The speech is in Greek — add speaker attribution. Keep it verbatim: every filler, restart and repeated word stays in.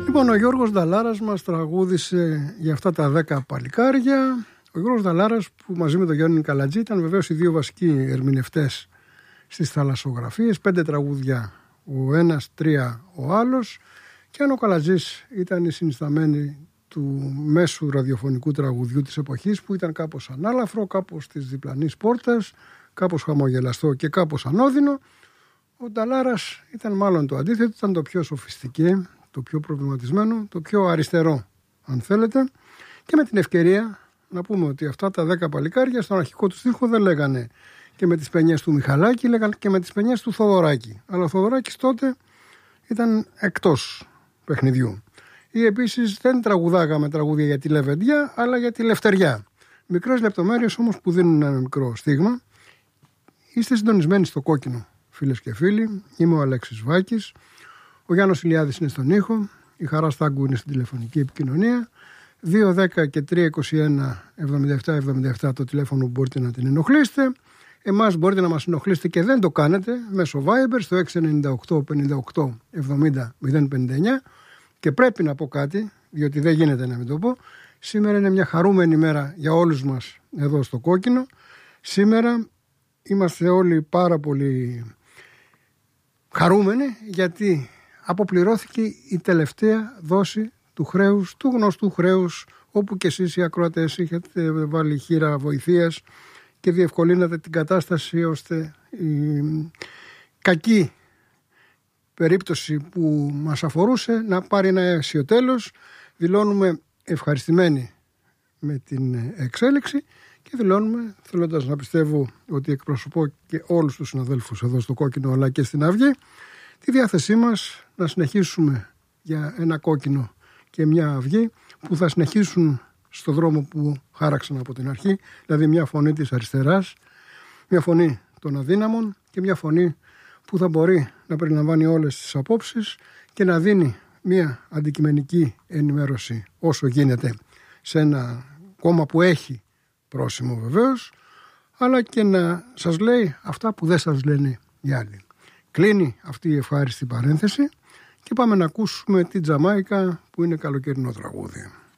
Speaker 1: Λοιπόν, ο Γιώργος Νταλάρας μας τραγούδισε για αυτά τα δέκα παλικάρια. Ο Γιώργος Νταλάρας, που μαζί με τον Γιάννη Καλατζή ήταν βεβαίως οι δύο βασικοί ερμηνευτές στις θαλασσογραφίες, πέντε τραγούδια ο ένας, τρία ο άλλος, και αν ο Καλατζής ήταν η συνισταμένη του μέσου ραδιοφωνικού τραγουδιού της εποχής, που ήταν κάπως ανάλαφρο, κάπως της διπλανής πόρτας, κάπως χαμογελαστό και κάπως ανώδυνο, ο Νταλάρας ήταν μάλλον το αντίθετο, ήταν το πιο σοφιστικέ, το πιο προβληματισμένο, το πιο αριστερό, αν θέλετε. Και με την ευκαιρία να πούμε ότι αυτά τα δέκα παλικάρια στον αρχικό του στίχο δεν λέγανε και με τις παινιές του Μιχαλάκη, λέγανε και με τις παινιές του Θοδωράκη. Αλλά ο Θοδωράκης τότε ήταν εκτός παιχνιδιού. Ή επίσης δεν τραγουδάγαμε τραγούδια για τη λεβεντιά, αλλά για τη λευτεριά. Μικρές λεπτομέρειες όμως που δίνουν ένα μικρό στίγμα. Είστε συντονισμένοι στο Κόκκινο, φίλες και φίλοι. Είμαι ο Αλέξης Βάκης. Ο Γιάννος Ηλιάδης είναι στον ήχο. Η Χαρά Στάγκου είναι στην τηλεφωνική επικοινωνία. δύο δέκα και τρία είκοσι ένα εβδομήντα επτά εβδομήντα επτά το τηλέφωνο που μπορείτε να την ενοχλήσετε. Εμάς μπορείτε να μας ενοχλήσετε και δεν το κάνετε μέσω Viber στο έξι εννιά οκτώ πενήντα οκτώ εβδομήντα μηδέν πενήντα εννιά. Και πρέπει να πω κάτι, διότι δεν γίνεται να μην το πω. Σήμερα είναι μια χαρούμενη μέρα για όλους μας εδώ στο Κόκκινο. Σήμερα είμαστε όλοι πάρα πολύ χαρούμενοι, γιατί αποπληρώθηκε η τελευταία δόση του χρέους, του γνωστού χρέους, όπου και εσείς οι ακροατές είχατε βάλει χείρα βοηθείας και διευκολύνατε την κατάσταση, ώστε η κακή περίπτωση που μας αφορούσε να πάρει ένα αίσιο τέλος. Δηλώνουμε ευχαριστημένοι με την εξέλιξη και δηλώνουμε, θέλοντας να πιστεύω ότι εκπροσωπώ και όλους τους συναδέλφους εδώ στο Κόκκινο αλλά και στην Αυγή, τη διάθεσή μας να συνεχίσουμε για ένα Κόκκινο και μια Αυγή που θα συνεχίσουν στο δρόμο που χάραξαν από την αρχή, δηλαδή μια φωνή της αριστεράς, μια φωνή των αδύναμων και μια φωνή που θα μπορεί να περιλαμβάνει όλες τις απόψεις και να δίνει μια αντικειμενική ενημέρωση όσο γίνεται σε ένα κόμμα που έχει πρόσημο βεβαίως, αλλά και να σας λέει αυτά που δεν σας λένε οι άλλοι. Κλείνει αυτή η ευχάριστη παρένθεση και πάμε να ακούσουμε την Τζαμάικα, που είναι καλοκαιρινό τραγούδι.